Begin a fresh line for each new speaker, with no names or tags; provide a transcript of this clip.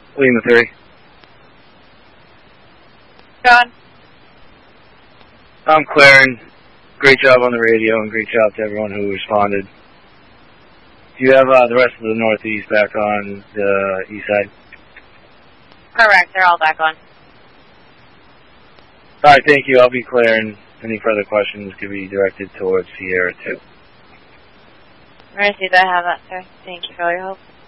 Lima 3.
John.
I'm Claren. Great job on the radio and great job to everyone who responded. Do you have the rest of the Northeast back on the east side?
Correct. They're all back on.
All right, thank you. I'll be Claren. Any further questions could be directed towards Sierra 2.
We're going to see that I have that, sir. Thank you for all your help.